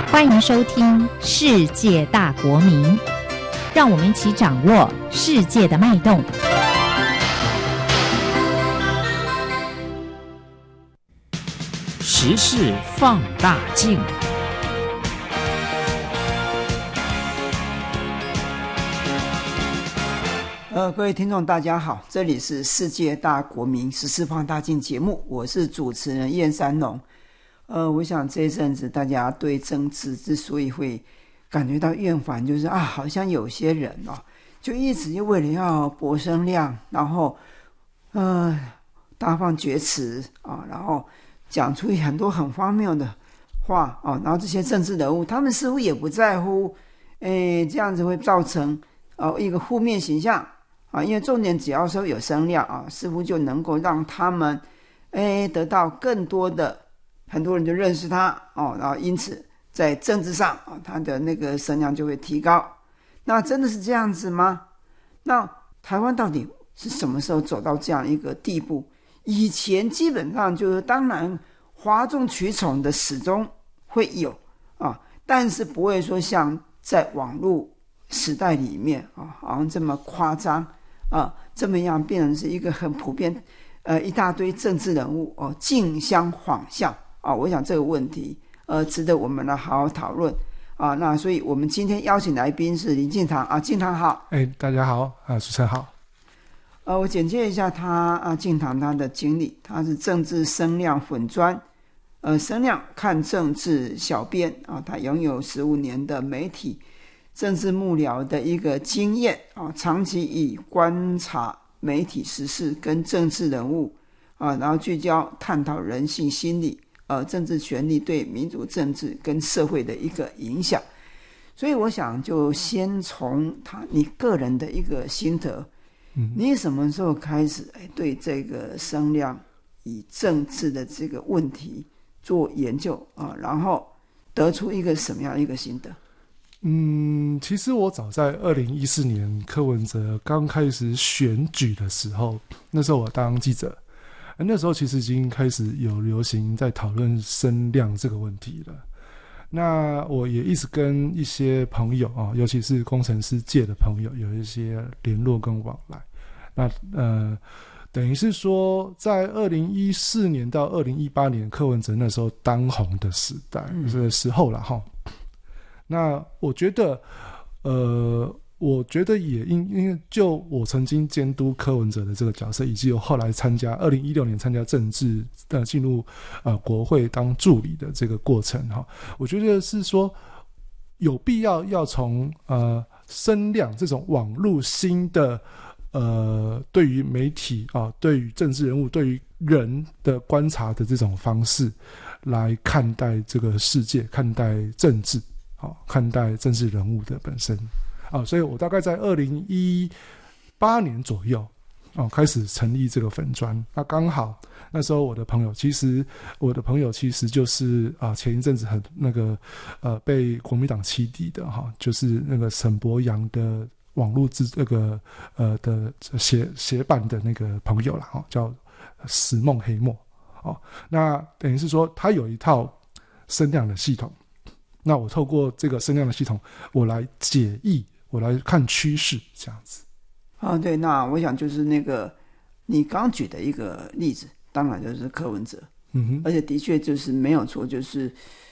欢迎收听《世界大国民》，让我们一起掌握世界的脉动。 时事放大镜。 各位听众大家好，这里是世界大国民时事放大镜节目，我是主持人燕山龙。我想这一阵子大家对政治之所以会感觉到厌烦，就是好像有些人就一直为了要博声量，然后大放厥词然后讲出很多很荒谬的话然后这些政治人物他们似乎也不在乎这样子会造成一个负面形象因为重点只要说有声量似乎就能够让他们得到更多的，很多人就认识他然后因此在政治上他的那个声量就会提高。那真的是这样子吗？那台湾到底是什么时候走到这样一个地步？以前基本上就是当然哗众取宠的始终会有但是不会说像在网络时代里面好像这么夸张这么样变成是一个很普遍一大堆政治人物竞相仿效我想这个问题值得我们来好好讨论那所以我们今天邀请来宾是林敬堂敬堂好。 大家好主持人好。 我简介一下他敬堂他的经历，他是政治声量粉专声量看政治小编他拥有15年的媒体政治幕僚的一个经验长期以观察媒体时事跟政治人物然后聚焦探讨人性心理政治权力对民主政治跟社会的一个影响。所以我想就先从你个人的一个心得你什么时候开始对这个声量以政治的这个问题做研究然后得出一个什么样的一个心得？ 其实我早在2014年柯文哲刚开始选举的时候，那时候我当记者，那时候其实已经开始有流行在讨论声量这个问题了。那我也一直跟一些朋友尤其是工程师界的朋友有一些联络跟往来。那等于是说在2014年到2018年柯文哲那时候当红的时代的时候啦那我觉得也因为就我曾经监督柯文哲的这个角色，以及我后来2016年参加政治进入国会当助理的这个过程我觉得是说有必要从声量这种网络新的对于媒体对于政治人物对于人的观察的这种方式来看待这个世界，看待政治看待政治人物的本身所以我大概在2018年左右开始成立这个粉专。那刚好那时候我的朋友其实就是前一阵子很那个被国民党起底的就是那个沈伯洋的网络的写版的那个朋友啦叫死梦黑墨那等于是说他有一套声量的系统，那我透过这个声量的系统我来解译，我来看趋势这样子对，那我想就是那个你刚举的一个例子当然就是柯文哲而且的确就是没有错，就是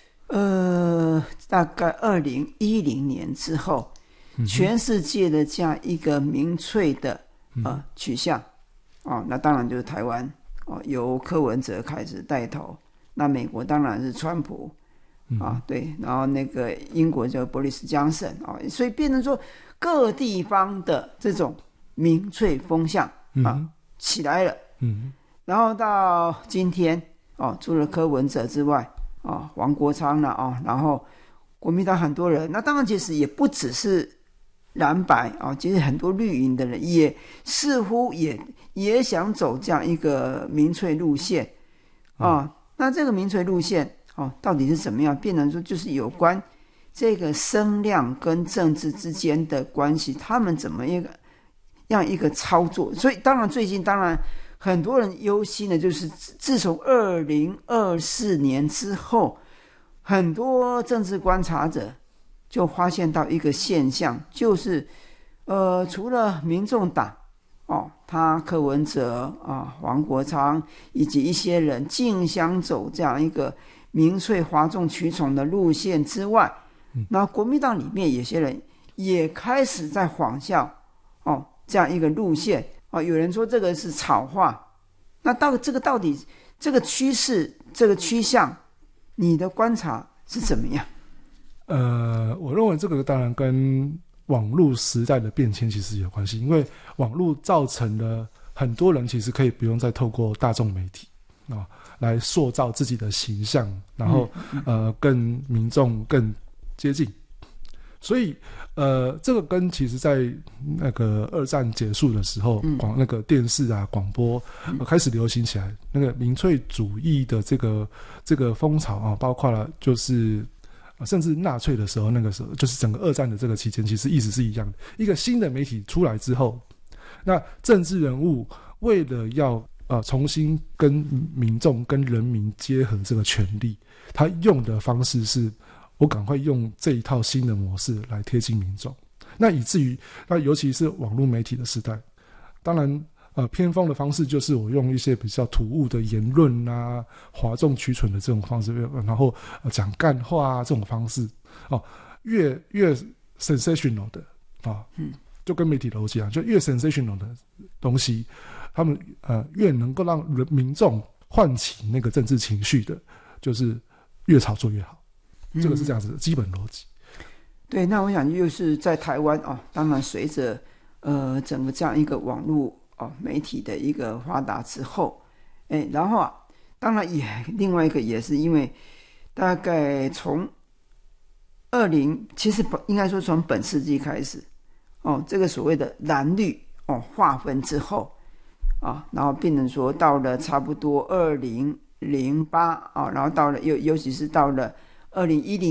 大概2010年之后全世界的这样一个民粹的取向那当然就是台湾由柯文哲开始带头，那美国当然是川普对，然后那个英国就波利斯江森所以变成说各地方的这种民粹风向起来了然后到今天除了柯文哲之外黄国昌啦然后国民党很多人，那当然其实也不只是蓝白其实很多绿营的人也似乎也想走这样一个民粹路线那这个民粹路线到底是怎么样变成说就是有关这个声量跟政治之间的关系，他们怎么样一个操作。所以当然最近当然很多人忧心的就是自从2024年之后很多政治观察者就发现到一个现象，就是除了民众党他柯文哲黄国昌以及一些人竞相走这样一个民粹哗众取宠的路线之外，那国民党里面有些人也开始在仿效这样一个路线有人说这个是草化，那到底这个趋势这个趋向，你的观察是怎么样？ 我认为这个当然跟网络时代的变迁其实有关系，因为网络造成了很多人其实可以不用再透过大众媒体来塑造自己的形象，然后跟民众更接近。所以这个跟其实在那个二战结束的时候，那个电视广播开始流行起来，那个民粹主义的这个风潮包括了就是甚至纳粹的时候，那个时候就是整个二战的这个期间，其实意思是一样的。一个新的媒体出来之后，那政治人物为了要重新跟民众跟人民结合这个权利，他用的方式是我赶快用这一套新的模式来贴近民众，那以至于尤其是网络媒体的时代，当然偏锋的方式就是我用一些比较突兀的言论哗众取宠的这种方式，然后讲干话这种方式越 sensational 的就跟媒体逻辑就越 sensational 的东西，他们越能够让民众唤起那个政治情绪的，就是越炒作越好。这个是这样子的基本逻辑。 对，那我想就是在台湾当然随着整个这样一个网络媒体的一个发达之后，然后当然也另外一个也是因为大概从其实应该说从本世纪开始这个所谓的蓝绿划分之后然后变成说到了差不多2008然后到了尤其是到了2010